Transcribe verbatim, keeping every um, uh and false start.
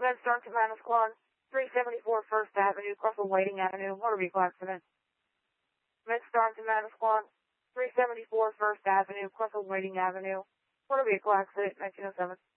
MedStar Command Squad, three seventy-four First Avenue, Russell Wading Avenue, motor vehicle accident. MedStar Command Squad, three seventy-four First Avenue, Russell Wading Avenue, motor vehicle accident, nineteen oh seven.